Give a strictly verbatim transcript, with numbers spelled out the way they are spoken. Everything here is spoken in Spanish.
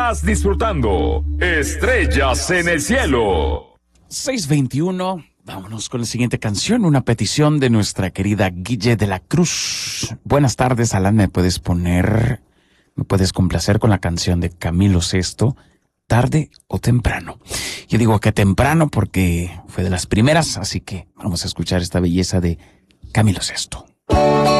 Estás disfrutando Estrellas en el Cielo. seis veintiuno, vámonos con la siguiente canción, una petición de nuestra querida Guille de la Cruz. Buenas tardes, Alan, ¿me puedes poner, me puedes complacer con la canción de Camilo Sesto, tarde o temprano? Yo digo que temprano porque fue de las primeras, así que vamos a escuchar esta belleza de Camilo Sesto.